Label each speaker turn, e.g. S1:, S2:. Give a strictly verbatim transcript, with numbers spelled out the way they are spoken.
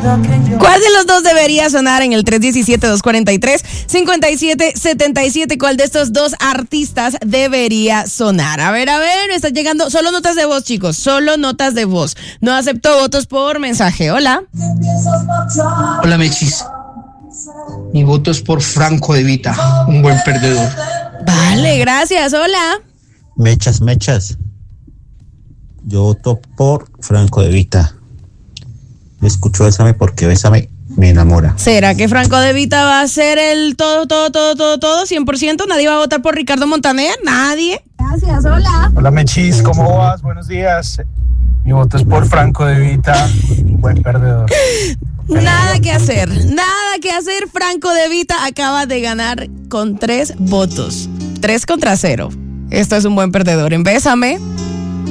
S1: ¿Cuál de los dos debería sonar en el tres uno siete, dos cuatro tres, cinco siete siete siete? ¿Cuál de estos dos artistas debería sonar? A ver, a ver, me están llegando solo notas de voz, chicos, solo notas de voz. No acepto votos por mensaje. Hola.
S2: Hola, Mechis. Mi voto es por Franco De Vita, un buen perdedor.
S1: Vale, gracias. Hola.
S3: Mechas, mechas. Yo voto por Franco De Vita. Yo escucho Bésame porque Bésame me enamora.
S1: ¿Será que Franco De Vita va a ser el todo, todo, todo, todo, todo, cien por ciento? ¿Nadie va a votar por Ricardo Montaner? ¿Nadie? Gracias, hola.
S4: Hola, Mechis, ¿cómo vas? Buenos días. Mi voto es por Franco De Vita, un buen perdedor.
S1: Nada que hacer, nada que hacer. Franco De Vita acaba de ganar con tres votos. Tres contra cero. Esto es un buen perdedor. En Bésame.